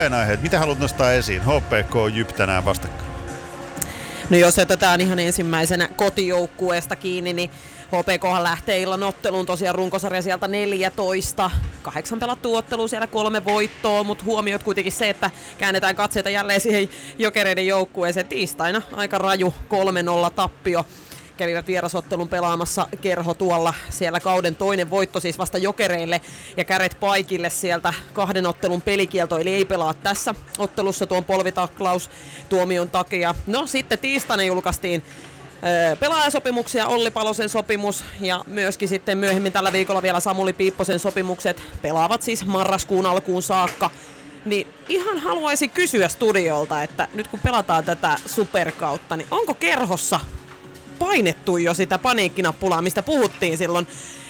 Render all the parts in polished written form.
Aiheet. Mitä haluat nostaa esiin? HPK Jyp tänään vastakkain. No jos otetaan ihan ensimmäisenä kotijoukkueesta kiinni, niin HPKhan lähtee illan otteluun tosiaan runkosarja sieltä 14. 8 pelattua ottelua, siellä 3 voittoa, mutta huomioit kuitenkin se, että käännetään katseita jälleen siihen Jokereiden joukkueeseen tiistaina. Aika raju 3-0 tappio. Kävivät vierasottelun pelaamassa Kerho tuolla, siellä kauden toinen voitto siis vasta Jokereille ja Käret Paikille sieltä 2 ottelun pelikielto, eli ei pelaa tässä ottelussa tuon polvitaklaustuomion takia. No sitten tiistaina julkaistiin pelaajasopimuksia, Olli Palosen sopimus ja myöskin sitten myöhemmin tällä viikolla vielä Samuli Piipposen sopimukset pelaavat siis marraskuun alkuun saakka. Niin ihan haluaisin kysyä studiolta, että nyt kun pelataan tätä superkautta, niin onko Kerhossa painettu jo sitä paniikkinappulaa, mistä puhuttiin silloin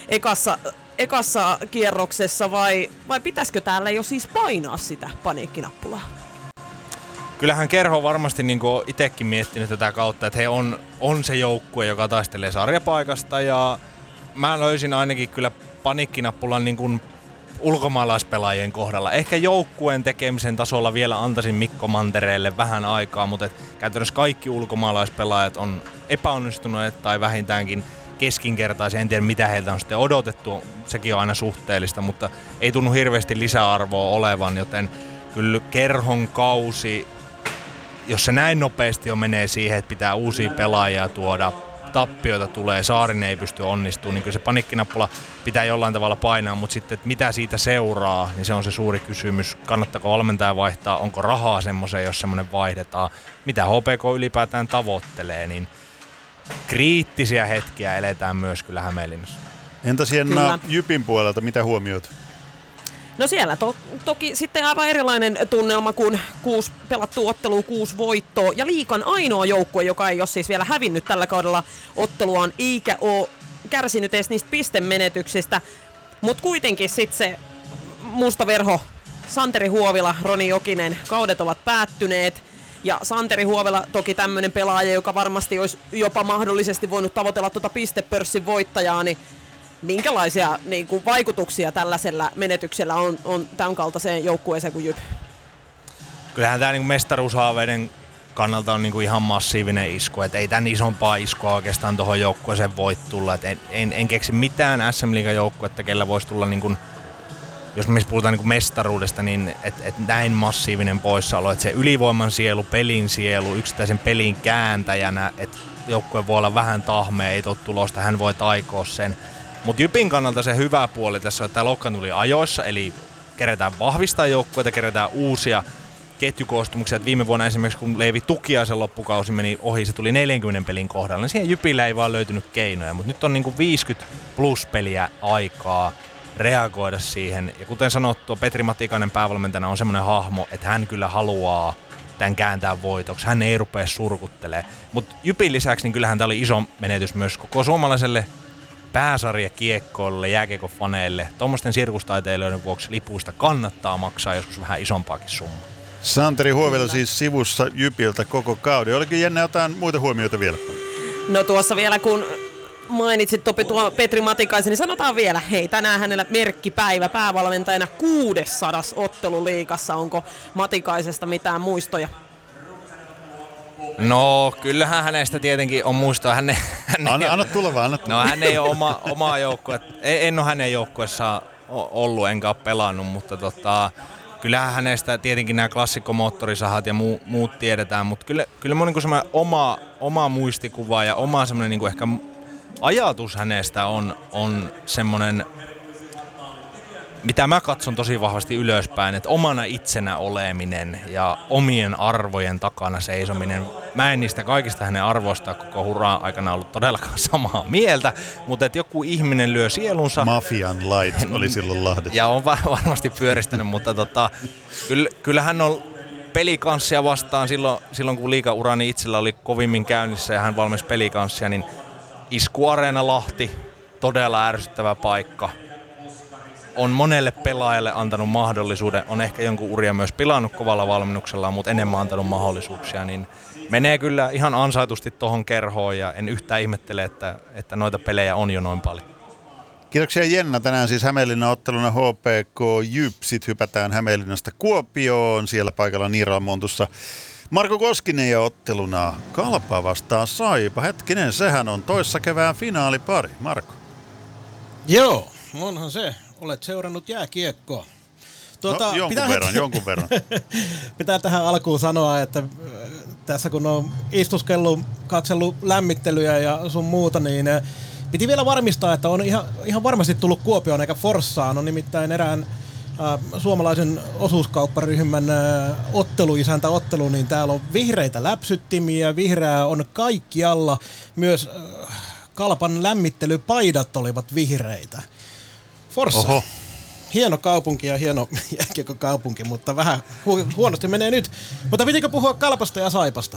ekassa kierroksessa, vai pitäisikö täällä jo siis painaa sitä paniikkinappulaa? Kyllähän Kerho on varmasti niin kuin itsekin miettinyt tätä kautta, että he on se joukkue, joka taistelee sarjapaikasta, ja mä löysin ainakin kyllä paniikkinappulan niin kuin ulkomaalaispelaajien kohdalla. Ehkä joukkueen tekemisen tasolla vielä antaisin Mikko Mantereelle vähän aikaa, mutta käytännössä kaikki ulkomaalaispelaajat on epäonnistuneet tai vähintäänkin keskinkertaisia. En tiedä, mitä heiltä on sitten odotettu, sekin on aina suhteellista, mutta ei tunnu hirveästi lisäarvoa olevan, joten kyllä Kerhon kausi, jos se näin nopeasti jo menee siihen, että pitää uusia pelaajia tuoda, tappioita tulee, Saarinen ei pysty onnistumaan, niin kyllä se paniikkinappula pitää jollain tavalla painaa, mutta sitten, että mitä siitä seuraa, niin se on se suuri kysymys. Kannattaako valmentaja vaihtaa, onko rahaa semmoiseen, jos semmoinen vaihdetaan, mitä HPK ylipäätään tavoittelee, niin kriittisiä hetkiä eletään myös kyllä Hämeenlinnassa. Entäs Jenna Jypin puolelta, mitä huomioit? No siellä toki sitten aivan erilainen tunnelma, kuin 6 pelattua ottelua, 6 voittoa ja liigan ainoa joukkue, joka ei ole siis vielä hävinnyt tällä kaudella otteluaan eikä ole kärsinyt edes niistä pistemenetyksistä. Mutta kuitenkin sitten se musta verho, Santeri Huovila, Roni Jokinen, kaudet ovat päättyneet. Ja Santeri Huovila toki tämmöinen pelaaja, joka varmasti olisi jopa mahdollisesti voinut tavoitella tuota pistepörssin voittajaa, niin minkälaisia niin kuin, vaikutuksia tällaisella menetyksellä on tämän kaltaiseen joukkueeseen kuin Jyp? Kyllähän tämä niin mestaruushaaveiden kannalta on niin kuin ihan massiivinen isku, että ei tämän isompaa iskua oikeastaan tuohon joukkueeseen voi tulla. En keksi mitään SM-liigan joukkuetta, kellä voisi tulla, niin kuin, jos me puhutaan niin kuin mestaruudesta, niin et näin massiivinen poissaolo, että se ylivoiman sielu, pelin sielu, yksittäisen pelin kääntäjänä, että joukkue voi olla vähän tahmea, ei tule tulosta, hän voi taikoa sen. Mutta Jypin kannalta se hyvä puoli tässä on, että tämä loukkaan tuli ajoissa, eli kerätään vahvistaa joukkueita, kerätään uusia ketjukoostumuksia. Et viime vuonna esimerkiksi, kun Leivi Tukiaisen loppukausi meni ohi, se tuli 40 pelin kohdalla, niin siihen Jypillä ei vaan löytynyt keinoja. Mutta nyt on niinku 50 plus peliä aikaa reagoida siihen. Ja kuten sanottu, Petri Matikainen päävalmentajana on semmoinen hahmo, että hän kyllä haluaa tämän kääntää voitoksi. Hän ei rupea surkuttelemaan. Mutta Jypin lisäksi niin kyllähän tämä oli iso menetys myös koko suomalaiselle pääsarjakiekkoille, jääkiekkofaneille. Tuommoisten sirkustaiteilijoiden vuoksi lipuista kannattaa maksaa joskus vähän isompaakin summaa. Santeri Huovila siis sivussa Jypiltä koko kauden. Oliko Jenna jotain muita huomioita vielä? No tuossa vielä kun mainitsit Topi tuo Petri Matikaisen, niin sanotaan vielä, hei tänään hänellä merkkipäivä päävalmentajana 600 otteluliigassa. Onko Matikaisesta mitään muistoja? No, kyllähän hänestä tietenkin on muistoa. Anna tulla vaan, anna tulla. No, hän ei ole omaa joukkue. En ole hänen joukkueessaan ollut, enkä ole pelannut, mutta kyllähän hänestä tietenkin nämä klassikkomoottorisahat ja muut tiedetään, mutta kyllä mun niinku semmoinen oma muistikuva ja oma semmoinen niinku ehkä ajatus hänestä on semmoinen, mitä mä katson tosi vahvasti ylöspäin, että omana itsenä oleminen ja omien arvojen takana seisominen. Mä en niistä kaikista hänen arvoista koko huraa aikana ollut todellakaan samaa mieltä, mutta että joku ihminen lyö sielunsa. Mafian light oli silloin Lahdessa. Ja on varmasti pyöristänyt, mutta kyllä hän on pelikanssia vastaan silloin kun liigaurani itsellä oli kovimmin käynnissä ja hän valmis pelikanssia, niin Iskuareena Lahti, todella ärsyttävä paikka. On monelle pelaajalle antanut mahdollisuuden, on ehkä jonkun uria myös pilannut kovalla valmennuksella, mutta enemmän antanut mahdollisuuksia, niin menee kyllä ihan ansaitusti tuohon Kerhoon ja en yhtään ihmettele, että noita pelejä on jo noin paljon. Kiitoksia Jenna. Tänään siis Hämeenlinnan otteluna HPK Jyp. Sitten hypätään Hämeenlinnasta Kuopioon. Siellä paikalla Niiralan Montussa Marko Koskinen ja otteluna Kalpa vastaan Saipa. Hetkinen, sehän on toissa kevään finaalipari. Marko. Joo, onhan se. Olet seurannut jääkiekkoa. Jonkun verran. Pitää tähän alkuun sanoa, että tässä kun on istuskellut, katsellut lämmittelyjä ja sun muuta, niin piti vielä varmistaa, että on ihan varmasti tullut Kuopioon eikä Forssaan. On nimittäin erään suomalaisen osuuskaupparyhmän otteluisäntäottelu, niin täällä on vihreitä läpsyttimiä, vihreää on kaikkialla. Myös Kalpan lämmittelypaidat olivat vihreitä. Forssa. Oho. Hieno kaupunki ja hieno jääkiekkokaupunki, mutta vähän huonosti menee nyt. Mutta pitikö puhua Kalpasta ja Saipasta?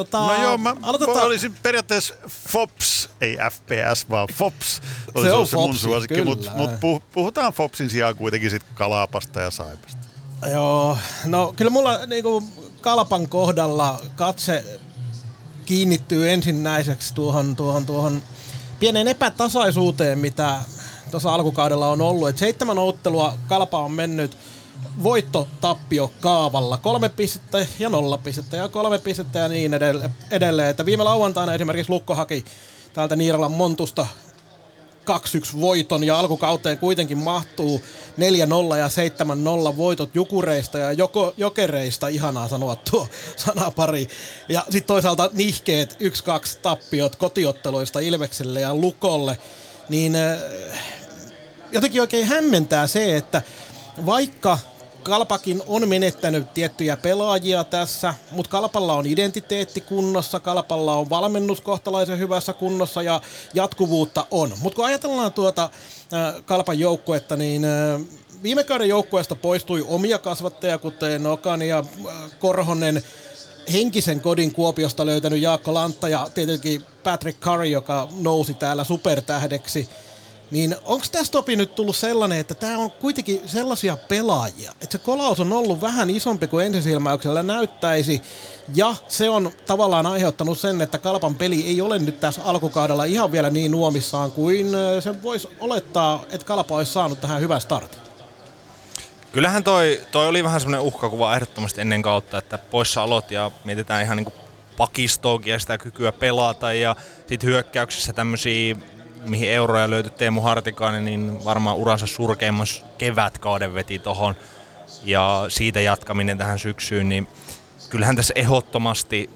mä olisin periaatteessa FOPS, ei FPS, vaan FOPS. Se on se mun suosikki, mutta puhutaan FOPSin sijaan kuitenkin sit Kalpasta ja Saipasta. Joo, no kyllä mulla niinku Kalpan kohdalla katse kiinnittyy ensinnäiseksi tuohon pieneen epätasaisuuteen, mitä tuossa alkukaudella on ollut. Et 7 ottelua Kalpa on mennyt voitto-tappio kaavalla. 3 pistettä ja 0 pistettä ja 3 pistettä ja niin edelleen. Että viime lauantaina esimerkiksi Lukko haki täältä Niiralan Montusta 2-1 voiton ja alkukauteen kuitenkin mahtuu 4-0 ja 7-0 voitot Jukureista ja Jokereista. Ihanaa sanoa tuo sanapari. Ja sitten toisaalta nihkeet 1-2 tappiot kotiotteluista Ilvekselle ja Lukolle. Niin jotenkin oikein hämmentää se, että vaikka Kalpakin on menettänyt tiettyjä pelaajia tässä, mutta Kalpalla on identiteetti kunnossa, Kalpalla on valmennus kohtalaisen hyvässä kunnossa ja jatkuvuutta on. Mutta kun ajatellaan tuota Kalpan joukkuetta, niin viime kauden joukkueesta poistui omia kasvattajia, kuten Nokan ja Korhonen, henkisen kodin Kuopiosta löytänyt Jaakko Lantta ja tietenkin Patrick Curry, joka nousi täällä supertähdeksi. Niin onko tästä nyt tullut sellainen, että tämä on kuitenkin sellaisia pelaajia, että se kolaus on ollut vähän isompi kuin ensisilmäyksellä näyttäisi, ja se on tavallaan aiheuttanut sen, että Kalpan peli ei ole nyt tässä alkukaudella ihan vielä niin nuomissaan kuin se voisi olettaa, että Kalpa olisi saanut tähän hyvän startin. Kyllähän toi oli vähän semmoinen uhkakuva ehdottomasti ennen kautta, että poissaolot ja mietitään ihan niinku pakistoakin ja sitä kykyä pelata ja sitten hyökkäyksissä tämmöisiä, mihin euroja löytyi Teemu Hartikainen, niin varmaan uransa surkeimman kevätkauden veti tohon ja siitä jatkaminen tähän syksyyn, niin kyllähän tässä ehdottomasti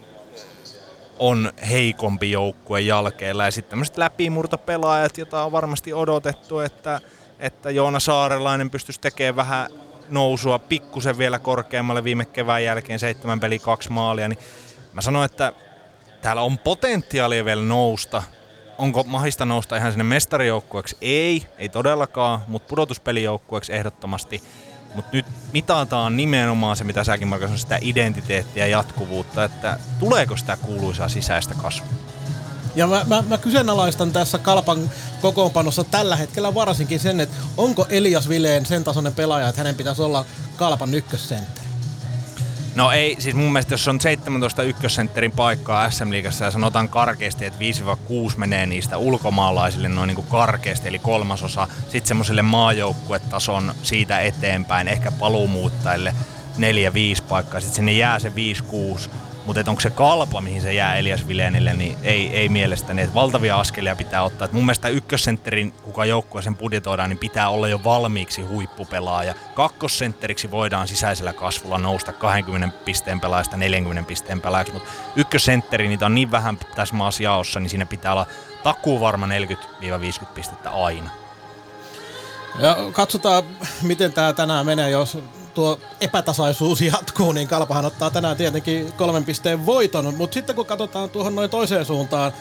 on heikompi joukkue jälkeellä ja sitten tämmöiset läpimurtopelaajat, jota on varmasti odotettu, että Joona Saarelainen pystyisi tekemään vähän nousua pikkusen vielä korkeammalle viime kevään jälkeen 7 peliä 2 maalia, niin mä sanoin, että täällä on potentiaalia vielä nousta. Onko mahdollista nousta ihan sinne mestarijoukkueeksi? Ei todellakaan, mutta pudotuspelijoukkueeksi ehdottomasti. Mutta nyt mitataan nimenomaan se, mitä säkin Marko sanoi, sitä identiteettiä ja jatkuvuutta, että tuleeko sitä kuuluisaa sisäistä kasvua. Ja mä kyseenalaistan tässä Kalpan kokoonpanossa tällä hetkellä varsinkin sen, että onko Elias Vileen sen tasoinen pelaaja, että hänen pitäisi olla Kalpan ykkössentteri? No ei, siis mun mielestä jos on 17 ykkössentterin paikkaa SM-liigassa ja sanotaan karkeasti, että 5-6 menee niistä ulkomaalaisille noin niin kuin karkeasti, eli 1/3, sitten semmoiselle maajoukkuetason siitä eteenpäin, ehkä paluumuuttajille 4-5 paikkaa, sitten sinne jää se 5-6. Mutta onko se Kalpa, mihin se jää Elias Vilénille, niin ei mielestäni. Että valtavia askelia pitää ottaa. Et mun mielestä ykkössentterin, kuka joukkueeseen budjetoidaan, niin pitää olla jo valmiiksi huippupelaaja. Kakkosentteriksi voidaan sisäisellä kasvulla nousta 20 pisteen pelaajasta 40 pisteen pelaajaksi. Mutta ykkössentteri, niitä on niin vähän tässä maassa jaossa, niin siinä pitää olla takuuvarma 40-50 pistettä aina. Ja katsotaan, miten tämä tänään menee, jos tuo epätasaisuus jatkuu, niin Kalpahan ottaa tänään tietenkin 3 pisteen voiton, mutta sitten kun katsotaan tuohon noin toiseen suuntaan,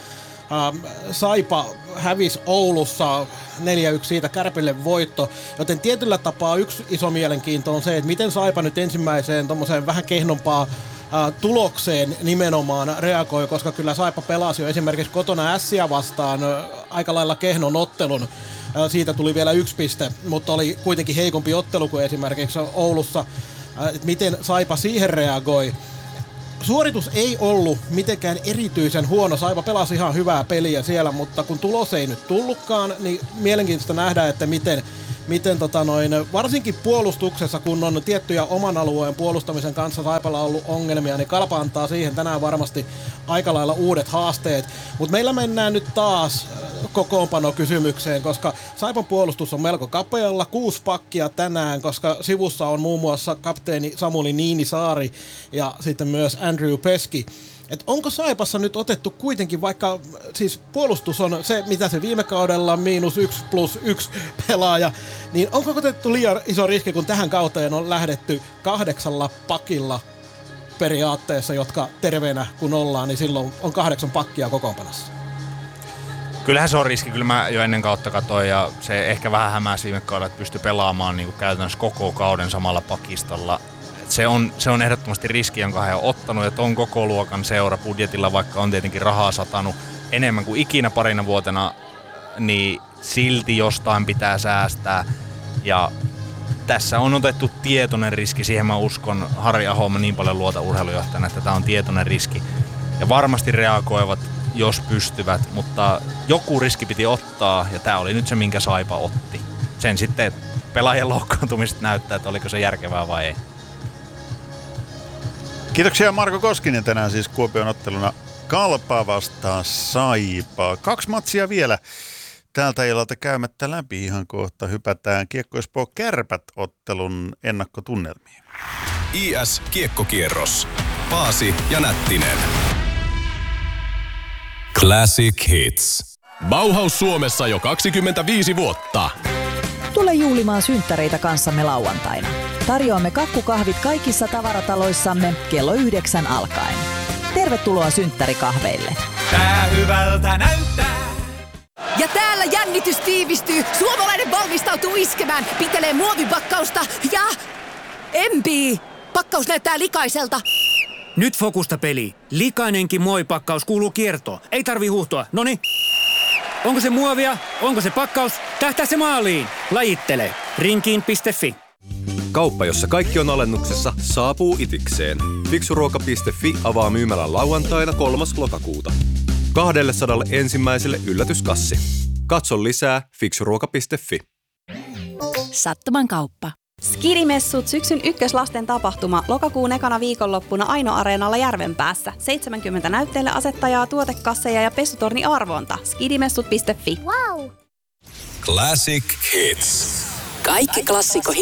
Saipa hävisi Oulussa 4-1 siitä Kärpille voitto, joten tietyllä tapaa yksi iso mielenkiinto on se, että miten Saipa nyt ensimmäiseen tommoseen vähän kehnompaa tulokseen nimenomaan reagoi, koska kyllä Saipa pelasi jo esimerkiksi kotona Ässiä vastaan aika lailla kehnon ottelun. Siitä tuli vielä 1 piste, mutta oli kuitenkin heikompi ottelu kuin esimerkiksi Oulussa. Miten Saipa siihen reagoi? suoritus ei ollut mitenkään erityisen huono. Saipa pelasi ihan hyvää peliä siellä, mutta kun tulos ei nyt tullutkaan, niin mielenkiintoista nähdä, että miten varsinkin puolustuksessa, kun on tiettyjä oman alueen puolustamisen kanssa Saipalla ollut ongelmia, niin Kalpa antaa siihen tänään varmasti aika lailla uudet haasteet. Mutta meillä mennään nyt taas kokoonpanokysymykseen, koska Saipan puolustus on melko kapealla, 6 pakkia tänään, koska sivussa on muun muassa kapteeni Samuli Niinisaari ja sitten myös Andrew Peski. Et onko Saipassa nyt otettu kuitenkin, vaikka siis puolustus on se, mitä se viime kaudella -1+1 pelaaja, niin onko otettu liian iso riski, kun tähän kauteen on lähdetty 8 pakilla periaatteessa, jotka terveenä kun ollaan, niin silloin on 8 pakkia kokoonpanossa? Kyllähän se on riski, kyllä mä jo ennen kautta katsoin ja se ehkä vähän hämäsi viime kaudella, että pystyi pelaamaan niin kuin käytännössä koko kauden samalla pakistolla. Se on ehdottomasti riski, jonka he on ottanut, että on koko luokan seura budjetilla, vaikka on tietenkin rahaa satanut enemmän kuin ikinä parina vuotena, niin silti jostain pitää säästää. Ja tässä on otettu tietoinen riski, siihen mä uskon, Harri Aho, mä niin paljon luota urheilujohtajana, että tämä on tietoinen riski. Ja varmasti reagoivat, jos pystyvät, mutta joku riski piti ottaa, ja tämä oli nyt se, minkä Saipa otti. Sen sitten pelaajien loukkaantumiset näyttää, että oliko se järkevää vai ei. Kiitoksia Marko Koskinen tänään siis Kuopion otteluna Kalpa vastaan Saipa. 2 matsia vielä tältä illalta käymättä läpi. Ihan kohta hypätään Kiekko Espoo Kärpät-ottelun ennakkotunnelmiin. IS Kiekkokierros. Paasi ja Nättinen. Classic Hits. Bauhaus Suomessa jo 25 vuotta. Tule juhlimaan synttäreitä kanssamme lauantaina. Tarjoamme kakkukahvit kaikissa tavarataloissamme kello 9 alkaen. Tervetuloa synttärikahveille. Tää hyvältä näyttää. Ja täällä jännitys tiivistyy. Suomalainen valmistautuu iskemään. Pitelee muovipakkausta ja empii. Pakkaus näyttää likaiselta. Nyt fokusta peli. Likainenkin muovipakkaus kuuluu kiertoon. Ei tarvi huuhtoa. Noni. Onko se muovia? Onko se pakkaus? Tähtää se maaliin. Lajittele. Rinkiin.fi. Kauppa, jossa kaikki on alennuksessa, saapuu itikseen. Fiksuruoka.fi avaa myymälän lauantaina 3. lokakuuta. 200 ensimmäiselle yllätyskassi. Katso lisää fiksuruoka.fi. Sattuman kauppa. Skidimessut syksyn ykköslasten tapahtuma lokakuun ekana viikonloppuna Aino-areenalla Järvenpäässä. 70 näytteille asettajaa, tuotekasseja ja pesutorni arvonta. Skidimessut.fi. Wow! Classic Hits. Kaikki klassikko